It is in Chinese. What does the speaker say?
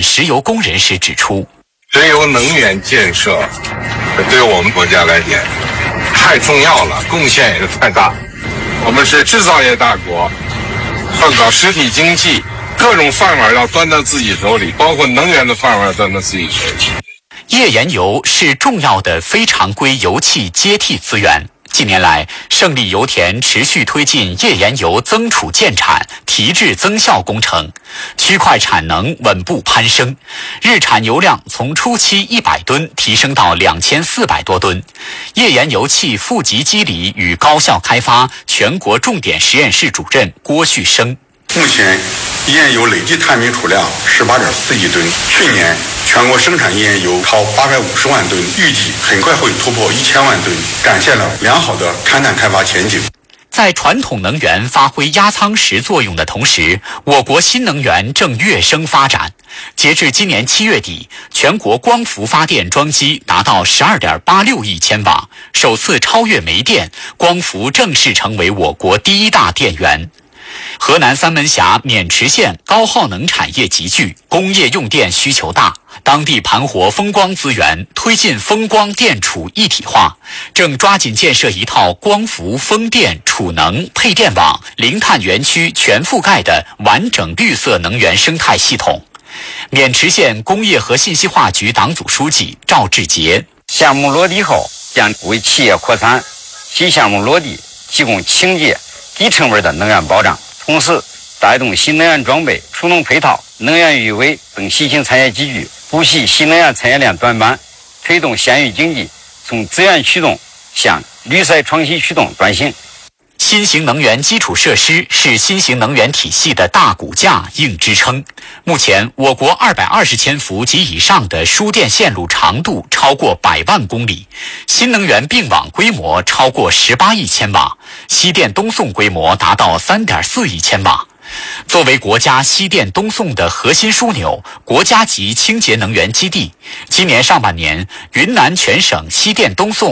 段石油工人士指出， 石油能源建设对我们国家来讲太重要了，贡献也是太大。我们是制造业大国，要搞实体经济，各种饭碗要端到自己手里，包括能源的饭碗要端到自己手里。 页岩油是重要的非常规油气接替资源。近年来，胜利油田持续推进页岩油增储建产、提质增效工程，区块产能稳步攀升，日产油量从初期100吨提升到2400多吨。页岩油气负极机理与高效开发全国重点实验室主任郭旭生。 目前，页岩油累计探明储量18.4亿吨，去年全国生产页岩油超850万吨，预计很快会突破1000万吨，展现了良好的勘探开发前景。 在传统能源发挥压舱石作用的同时，我国新能源正跃升发展。截至今年7月底，全国光伏发电装机达到12.86亿千瓦，首次超越煤电，光伏正式成为我国第一大电源。河南三门峡渑池县高耗能产业集聚，工业用电需求大，当地盘活风光资源，推进风光电储一体化，正抓紧建设一套光伏、风电、储能、配电网、零碳园区全覆盖的完整绿色能源生态系统。渑池县工业和信息化局党组书记赵志杰： 项目落地后，将为企业扩产、新项目落地提供清洁、低成本的能源保障，同时带动新能源装备、储能配套、能源预委等新兴产业集聚，补齐新能源产业链短板，推动县域经济从资源驱动向绿色创新驱动转型。 新型能源基础设施是新型能源体系的大骨架、硬支撑。目前，我国220千伏及以上的输电线路长度超过100万公里，新能源并网规模超过18亿千瓦，西电东送规模达到3.4亿千瓦。作为国家西电东送的核心枢纽、国家级清洁能源基地，今年上半年，云南全省西电东送